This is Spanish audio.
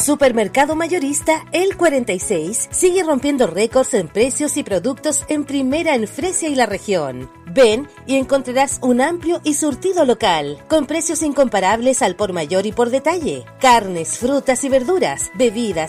Supermercado Mayorista El 46 sigue rompiendo récords en precios y productos en primera en Fresia y la región. Ven y encontrarás un amplio y surtido local, con precios incomparables al por mayor y por detalle. Carnes, frutas y verduras, bebidas,